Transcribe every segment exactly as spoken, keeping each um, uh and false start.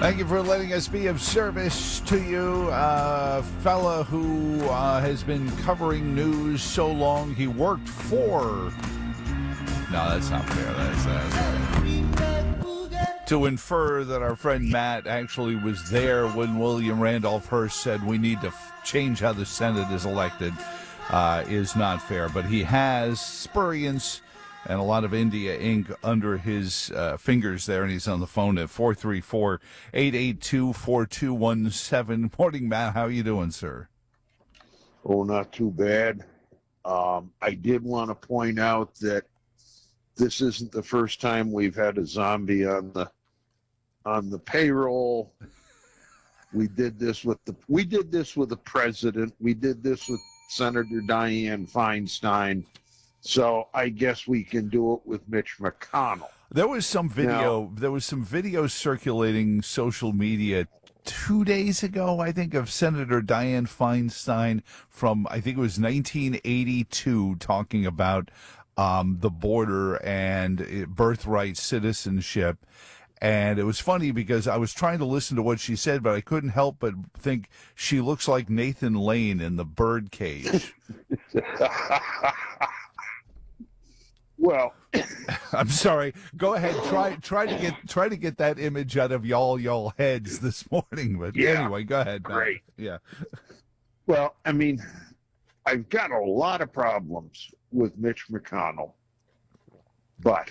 Thank you for letting us be of service to you. A uh, fella who uh, has been covering news so long, he worked for... No, that's not fair. That's, that's... To infer that our friend Matt actually was there when William Randolph Hearst said we need to f- change how the Senate is elected uh, is not fair. But he has experience and a lot of India ink under his uh, fingers there, and he's on the phone at four three four, eight eight two, four two one seven. Morning, Matt. How you doing, sir? Oh, not too bad. Um, I did want to point out that this isn't the first time we've had a zombie on the on the payroll. We did this with the we did this with the president. We did this with Senator Dianne Feinstein. So I guess we can do it with Mitch McConnell. There was some video. Now, there was some video circulating social media two days ago, I think, of Senator Dianne Feinstein from I think it was nineteen eighty-two, talking about um, the border and birthright citizenship. And it was funny because I was trying to listen to what she said, but I couldn't help but think she looks like Nathan Lane in The Birdcage. Well, I'm sorry. Go ahead. Try try to get try to get that image out of y'all y'all heads this morning. But yeah, anyway, go ahead. Great. Yeah. Well, I mean, I've got a lot of problems with Mitch McConnell, but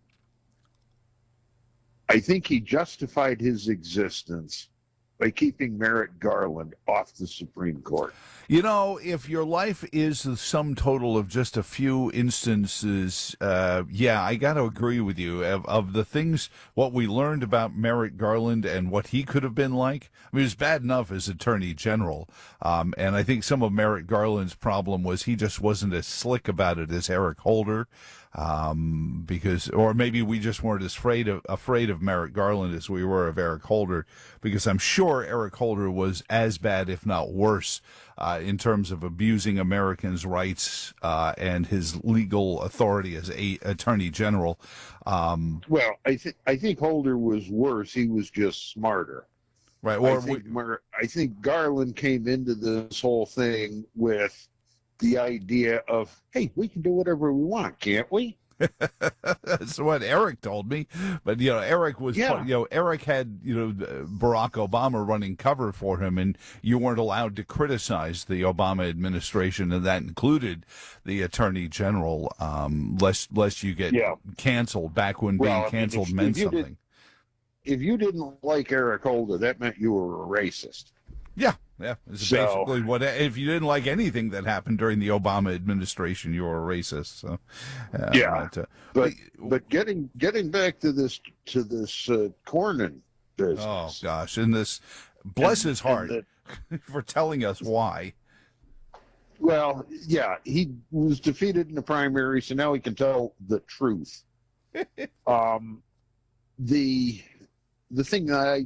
I think he justified his existence by keeping Merrick Garland off the Supreme Court. You know, if your life is the sum total of just a few instances, uh, yeah, I got to agree with you. Of, of the things, what we learned about Merrick Garland and what he could have been like, I mean, it was bad enough as Attorney General. Um, and I think some of Merrick Garland's problem was he just wasn't as slick about it as Eric Holder. Um, because, or maybe we just weren't as afraid of, afraid of Merrick Garland as we were of Eric Holder, because I'm sure Eric Holder was as bad, if not worse, uh, in terms of abusing Americans' rights, uh, and his legal authority as a attorney general. Um, well, I think, I think Holder was worse. He was just smarter. Right. Or I think, we, Mer- I think Garland came into this whole thing with the idea of, hey, we can do whatever we want, can't we? That's what Eric told me. But, you know, Eric was, yeah. you know, Eric had, you know, Barack Obama running cover for him, and you weren't allowed to criticize the Obama administration, and that included the Attorney General, um, lest, lest you get yeah. canceled back when well, being canceled I mean, if, meant if something. Did, if you didn't like Eric Holder, that meant you were a racist. Yeah, yeah. It's so, basically what. If you didn't like anything that happened during the Obama administration, you were a racist. So, uh, yeah. But, uh, but but getting getting back to this to this uh, Cornyn business. Oh gosh, and this bless and, his heart the, for telling us why. Well, yeah, he was defeated in the primary, so now he can tell the truth. um, the the thing that I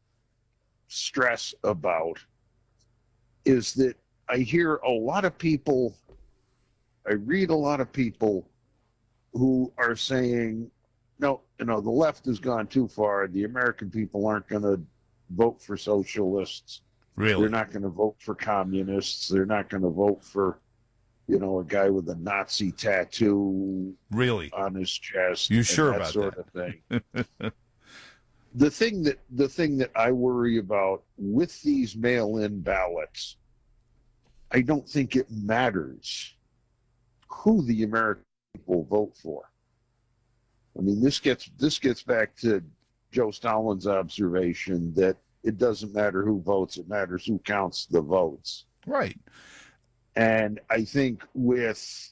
stress about is that I hear a lot of people, I read a lot of people who are saying, no, you know, the left has gone too far. The American people aren't going to vote for socialists. Really? They're not going to vote for communists. They're not going to vote for, you know, a guy with a Nazi tattoo really on his chest. You sure that about sort that? of thing. The thing that the thing that I worry about with these mail-in ballots, I don't think it matters who the American people vote for. I mean, this gets this gets back to Joe Stalin's observation that it doesn't matter who votes; it matters who counts the votes. Right. And I think with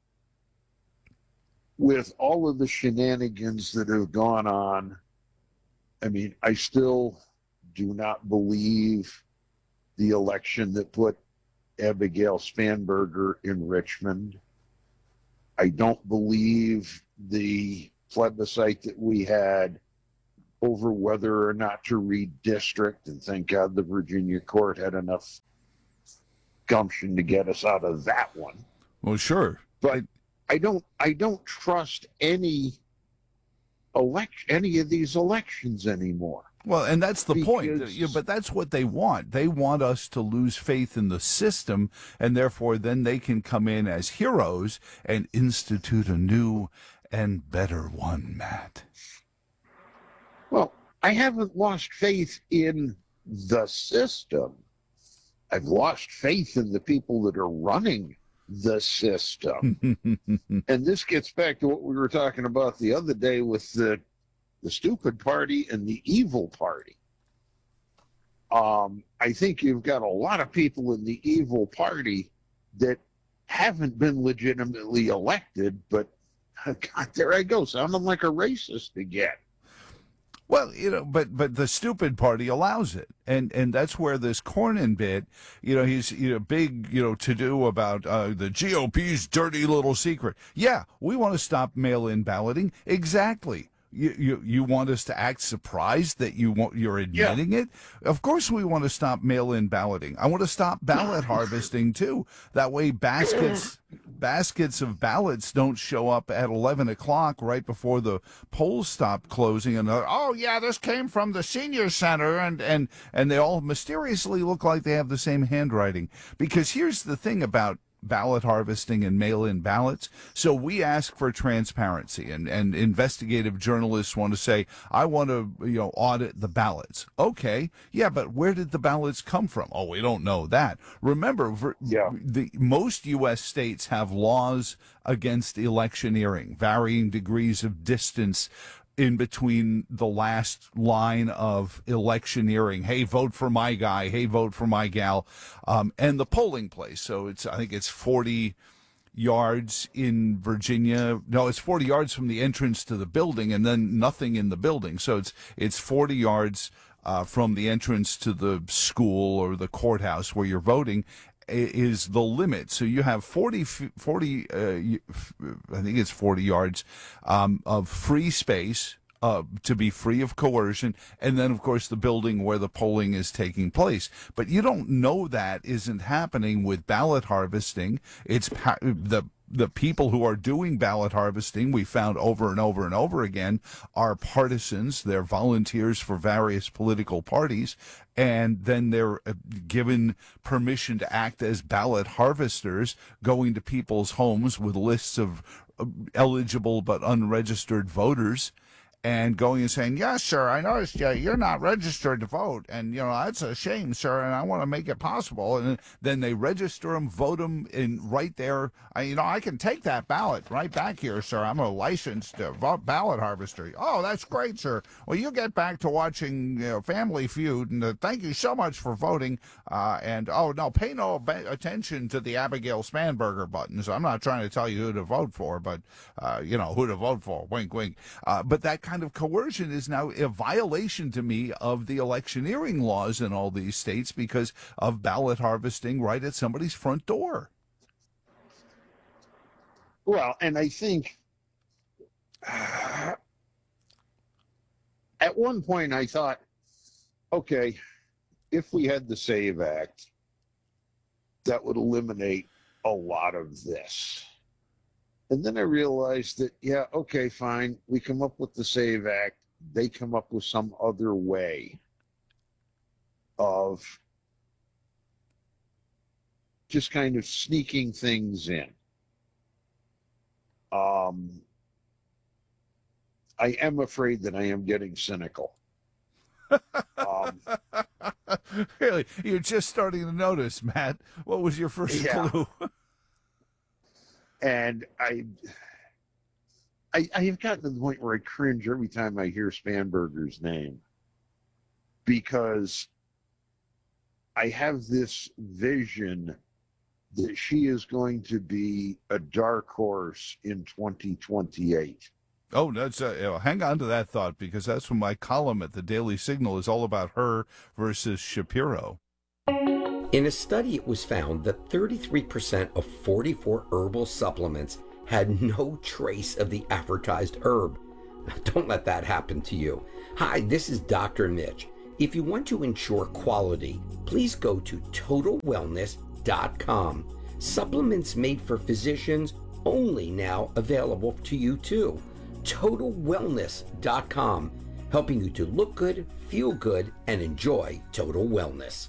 with all of the shenanigans that have gone on, I mean, I still do not believe the election that put Abigail Spanberger in Richmond. I don't believe the plebiscite that we had over whether or not to redistrict, and thank God the Virginia court had enough gumption to get us out of that one. Well, sure. But I don't I don't trust any elect any of these elections anymore. Well, and that's the point. Because- You know, but that's what they want. They want us to lose faith in the system, and therefore then they can come in as heroes and institute a new and better one, Matt. Well, I haven't lost faith in the system. I've lost faith in the people that are running the system. And this gets back to what we were talking about the other day with the the stupid party and the evil party. Um, I think you've got a lot of people in the evil party that haven't been legitimately elected, but God, there I go, sounding like a racist again. Well, you know, but but the stupid party allows it, and and that's where this Cornyn bit, you know, he's you know big you know to do about uh, the G O P's dirty little secret. Yeah, we want to stop mail-in balloting. Exactly. You, you you want us to act surprised that you want you're admitting yeah. it? Of course we want to stop mail-in balloting. I want to stop ballot harvesting too. That way baskets baskets of ballots don't show up at eleven o'clock right before the polls stop closing and uh, oh yeah, this came from the senior center and and and they all mysteriously look like they have the same handwriting. Because here's the thing about ballot harvesting and mail-in ballots. So we ask for transparency, and, and investigative journalists want to say, I want to, you know, audit the ballots. Okay, yeah, but where did the ballots come from? Oh, we don't know that. Remember, yeah. the most U S states have laws against electioneering, varying degrees of distance in between the last line of electioneering. Hey, vote for my guy. Hey, vote for my gal. Um, and the polling place. So it's, I think it's forty yards in Virginia. No, it's forty yards from the entrance to the building and then nothing in the building. So it's, it's forty yards uh, from the entrance to the school or the courthouse where you're voting is the limit. So you have forty, forty uh, I think it's forty yards um, of free space uh, to be free of coercion. And then, of course, the building where the polling is taking place. But you don't know that isn't happening with ballot harvesting. It's pa- the the people who are doing ballot harvesting, we found over and over and over again, are partisans. They're volunteers for various political parties, and then they're given permission to act as ballot harvesters, going to people's homes with lists of eligible but unregistered voters, and going and saying, yes, sir, I noticed you, you're not registered to vote. And, you know, that's a shame, sir, and I want to make it possible. And then they register them, vote them in right there. I, you know, I can take that ballot right back here, sir. I'm a licensed uh, vote ballot harvester. Oh, that's great, sir. Well, you get back to watching you know, Family Feud, and uh, thank you so much for voting. Uh, and, oh, no, pay no ba- attention to the Abigail Spanberger buttons. I'm not trying to tell you who to vote for, but, uh, you know, who to vote for. Wink, wink. Uh, but that kind of coercion is now a violation to me of the electioneering laws in all these states because of ballot harvesting right at somebody's front door. Well, and I think uh, at one point I thought, okay, if we had the SAVE Act, that would eliminate a lot of this. And then I realized that, yeah, okay, fine. We come up with the SAVE Act. They come up with some other way of just kind of sneaking things in. Um, I am afraid that I am getting cynical. um, really? You're just starting to notice, Matt. What was your first yeah. clue? And I, I, I have gotten to the point where I cringe every time I hear Spanberger's name, because I have this vision that she is going to be a dark horse in twenty twenty-eight. Oh, that's uh, you know, hang on to that thought, because that's when my column at the Daily Signal is all about her versus Shapiro. In a study, it was found that thirty-three percent of forty-four herbal supplements had no trace of the advertised herb. Now, don't let that happen to you. Hi, this is Doctor Mitch. If you want to ensure quality, please go to total wellness dot com. Supplements made for physicians only now available to you too. total wellness dot com, helping you to look good, feel good, and enjoy total wellness.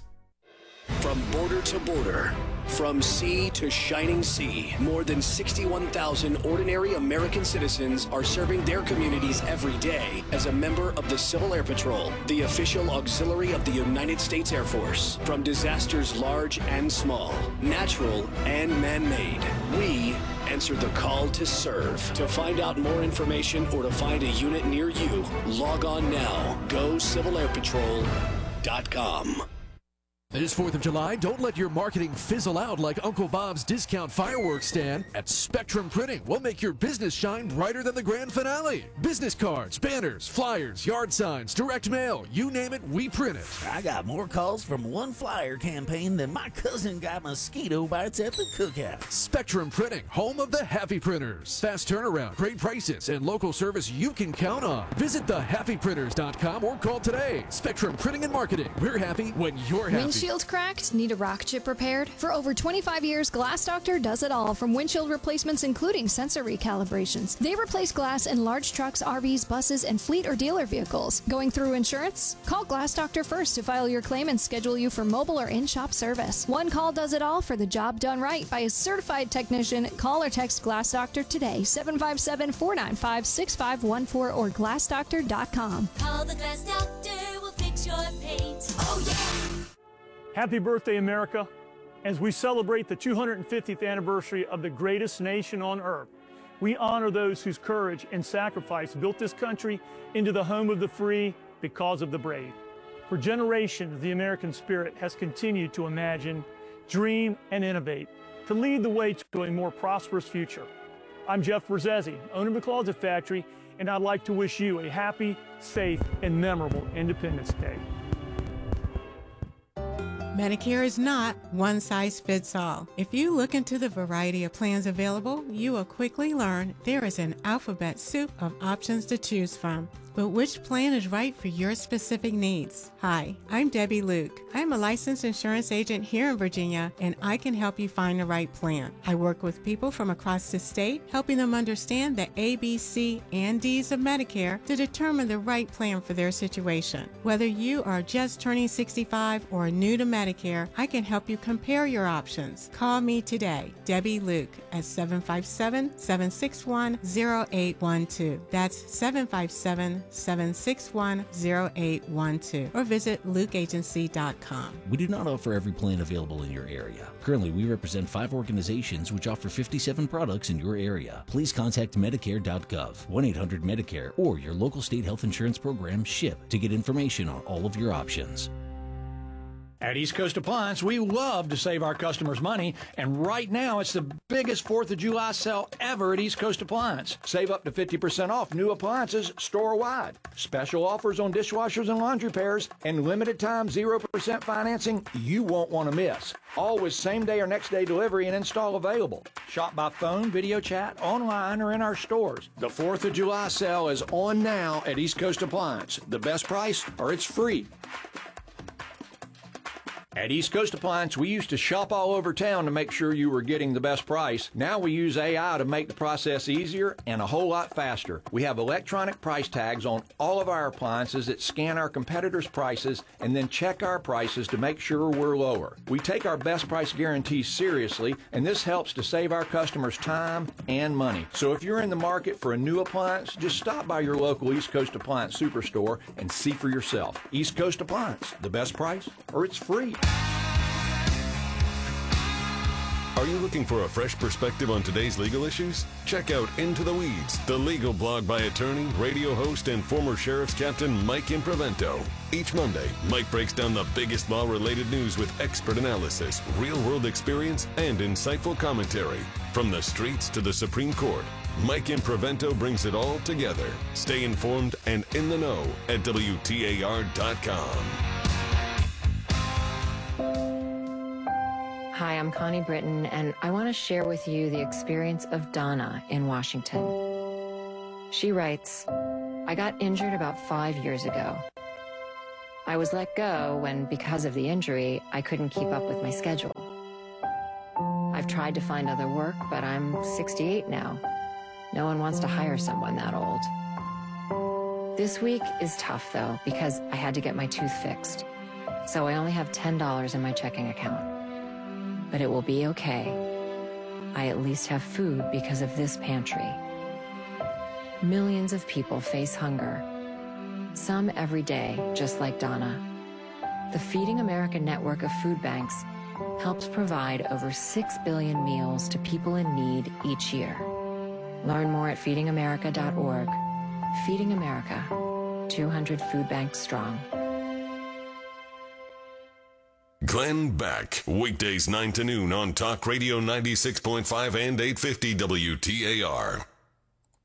From border to border, from sea to shining sea, more than sixty-one thousand ordinary American citizens are serving their communities every day as a member of the Civil Air Patrol, the official auxiliary of the United States Air Force. From disasters large and small, natural and man-made, we answer the call to serve. To find out more information or to find a unit near you, log on now. go civil air patrol dot com. This fourth of July, don't let your marketing fizzle out like Uncle Bob's discount fireworks stand. At Spectrum Printing, we'll make your business shine brighter than the grand finale. Business cards, banners, flyers, yard signs, direct mail, you name it, we print it. I got more calls from one flyer campaign than my cousin got mosquito bites at the cookout. Spectrum Printing, home of the happy printers. Fast turnaround, great prices, and local service you can count on. Visit the happy printers dot com or call today. Spectrum Printing and Marketing. We're happy when you're happy. Windshield cracked? Need a rock chip repaired? For over twenty-five years, Glass Doctor does it all, from windshield replacements including sensor recalibrations. They replace glass in large trucks, R Vs, buses, and fleet or dealer vehicles. Going through insurance? Call Glass Doctor first to file your claim and schedule you for mobile or in-shop service. One call does it all for the job done right by a certified technician. Call or text Glass Doctor today, seven five seven, four nine five, six five one four or glass doctor dot com. Call the Glass Doctor, we'll fix your paint. Oh, yeah! Happy birthday, America. As we celebrate the two hundred fiftieth anniversary of the greatest nation on earth, we honor those whose courage and sacrifice built this country into the home of the free because of the brave. For generations, the American spirit has continued to imagine, dream, and innovate to lead the way to a more prosperous future. I'm Jeff Berzesi, owner of the Closet Factory, and I'd like to wish you a happy, safe, and memorable Independence Day. Medicare is not one size fits all. If you look into the variety of plans available, you will quickly learn there is an alphabet soup of options to choose from. But which plan is right for your specific needs? Hi, I'm Debbie Luke. I'm a licensed insurance agent here in Virginia, and I can help you find the right plan. I work with people from across the state, helping them understand the A, B, C, and D's of Medicare to determine the right plan for their situation. Whether you are just turning sixty-five or new to Medicare, I can help you compare your options. Call me today, Debbie Luke, at seven five seven, seven six one, zero eight one two. That's seven five seven, seven six one, zero eight one two, or visit luke agency dot com. We do not offer every plan available in your area. Currently, we represent five organizations which offer fifty-seven products in your area. Please contact medicare dot gov, one eight hundred Medicare, or your local state health insurance program, SHIP, to get information on all of your options. At East Coast Appliance, we love to save our customers money, and right now it's the biggest fourth of July sale ever at East Coast Appliance. Save up to fifty percent off new appliances store-wide. Special offers on dishwashers and laundry pairs, and limited time zero percent financing you won't want to miss. Always same-day or next-day delivery and install available. Shop by phone, video chat, online, or in our stores. The fourth of July sale is on now at East Coast Appliance. The best price, or it's free. At East Coast Appliance, we used to shop all over town to make sure you were getting the best price. Now we use A I to make the process easier and a whole lot faster. We have electronic price tags on all of our appliances that scan our competitors' prices and then check our prices to make sure we're lower. We take our best price guarantee seriously, and this helps to save our customers time and money. So if you're in the market for a new appliance, just stop by your local East Coast Appliance Superstore and see for yourself. East Coast Appliance, the best price, or it's free. Are you looking for a fresh perspective on today's legal issues? Check out Into the Weeds, the legal blog by attorney, radio host, and former Sheriff's Captain Mike Improvento. Each Monday, Mike breaks down the biggest law-related news with expert analysis, real-world experience, and insightful commentary. From the streets to the Supreme Court, Mike Improvento brings it all together. Stay informed and in the know at W T A R dot com. Hi, I'm Connie Britton, and I want to share with you the experience of Donna in Washington. She writes, I got injured about five years ago. I was let go when, because of the injury, I couldn't keep up with my schedule. I've tried to find other work, but I'm sixty-eight now. No one wants to hire someone that old. This week is tough, though, because I had to get my tooth fixed. So I only have ten dollars in my checking account. But it will be okay. I at least have food because of this pantry. Millions of people face hunger. Some every day, just like Donna. The Feeding America network of food banks helps provide over six billion meals to people in need each year. Learn more at feeding america dot org. Feeding America, two hundred food banks strong. Glenn Beck, weekdays nine to noon on Talk Radio ninety-six point five and eight fifty W T A R.